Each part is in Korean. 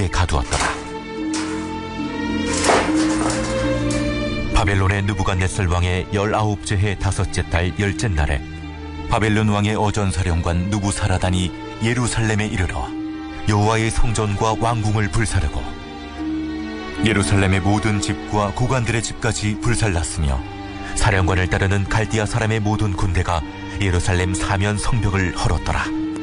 가두었더라. 바벨론의 느부갓네살 왕의 19째 해 5째 달 10째 날에 바벨론 왕의 어전사령관 느부사라단이 예루살렘에 이르러 여호와의 성전과 왕궁을 불사르고 예루살렘의 모든 집과 고관들의 집까지 불살랐으며 사령관을 따르는 갈디아 사람의 모든 군대가 예루살렘 사면 성벽을 헐었더라.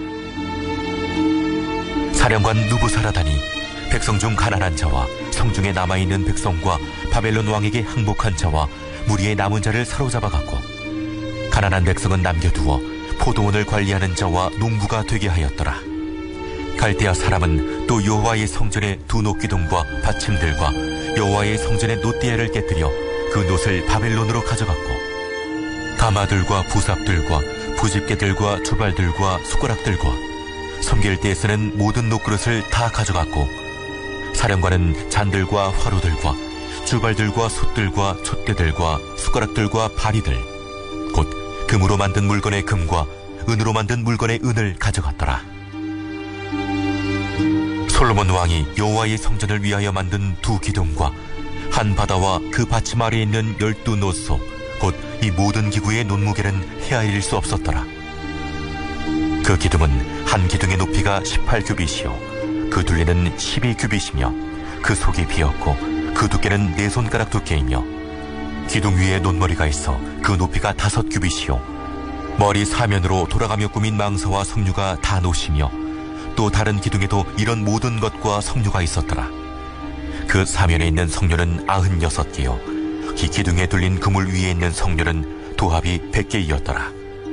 사령관 느부사라단이 백성 중 가난한 자와 성중에 남아있는 백성과 바벨론 왕에게 항복한 자와 무리의 남은 자를 사로잡아 갔고 가난한 백성은 남겨두어 포도원을 관리하는 자와 농부가 되게 하였더라. 갈대아 사람은 또 여호와의 성전의 두 녹기둥과 받침들과 여호와의 성전의 놋대야를 깨뜨려 그 놋을 바벨론으로 가져갔고 가마들과 부삽들과 부집게들과 주발들과 숟가락들과 섬길 때에 쓰는 모든 놋그릇을 다 가져갔고 사령관은 잔들과 화로들과 주발들과 솥들과 촛대들과 숟가락들과 바리들 곧 금으로 만든 물건의 금과 은으로 만든 물건의 은을 가져갔더라. 솔로몬 왕이 여호와의 성전을 위하여 만든 두 기둥과 한 바다와 그 받침 아래에 있는 12놋소 곧 이 모든 기구의 논무게는 헤아릴 수 없었더라. 그 기둥은 한 기둥의 높이가 18규빗이요 그 둘레는 12규빗이며 그 속이 비었고 그 두께는 4손가락 두께이며 기둥 위에 논머리가 있어 그 높이가 5규빗이요 머리 사면으로 돌아가며 꾸민 망사와 석류가 다 놋이며 또 다른 기둥에도 이런 모든 것과 석류가 있었더라. 그 사면에 있는 석류는 96개요 이 기둥에 둘린 그물 위에 있는 석류는 도합이 100개이었더라.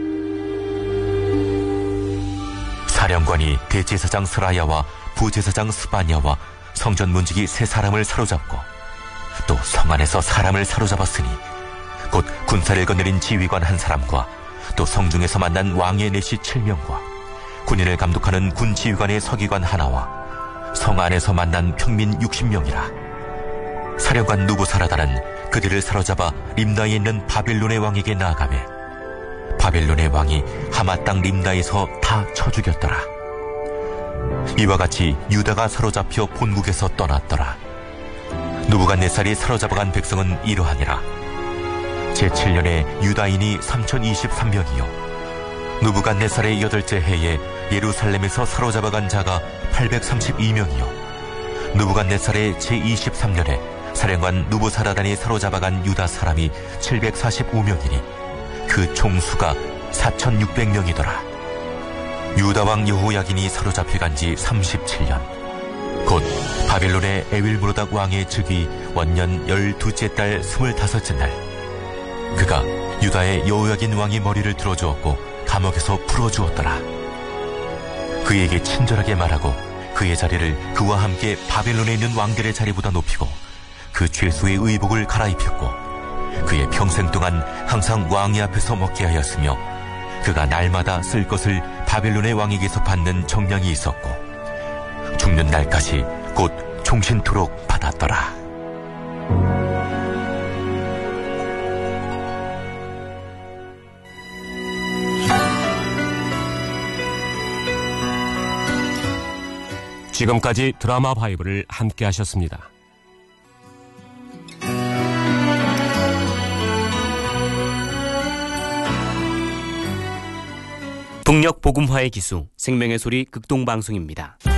사령관이 대제사장 스라야와 부제사장 스바냐와 성전 문지기 3사람을 사로잡고 또 성 안에서 사람을 사로잡았으니 곧 군사를 거느린 지휘관 1사람과 또 성중에서 만난 왕의 내시 7명과 군인을 감독하는 군 지휘관의 서기관 하나와 성 안에서 만난 평민 60명이라. 사령관 느부사라단은 그들을 사로잡아 림나에 있는 바벨론의 왕에게 나아가매 바벨론의 왕이 하마 땅 림나에서 다 쳐 죽였더라. 이와 같이 유다가 사로잡혀 본국에서 떠났더라. 느부갓네살이 사로잡아간 백성은 이러하니라. 제7년에 유다인이 3023명이요 느부갓네살의 8째 해에 예루살렘에서 사로잡아간 자가 832명이요 느부갓네살의 제23년에 사령관 느부사라단이 사로잡아간 유다 사람이 745명이니 그 총수가 4600명이더라. 유다 왕 여호야긴이 사로잡혀간 지 37년 곧 바벨론의 에윌므로닥 왕의 즉위 원년 12째 달 25째 날 그가 유다의 여호야긴 왕의 머리를 들어주었고 감옥에서 풀어주었더라. 그에게 친절하게 말하고 그의 자리를 그와 함께 바벨론에 있는 왕들의 자리보다 높이고 그 죄수의 의복을 갈아입혔고 그의 평생 동안 항상 왕의 앞에서 먹게 하였으며 그가 날마다 쓸 것을 바벨론의 왕에게서 받는 정량이 있었고 죽는 날까지 곧 종신토록 받았더라. 지금까지 드라마 바이블을 함께 하셨습니다. 북녘 복음화의 기수 생명의 소리 극동방송입니다.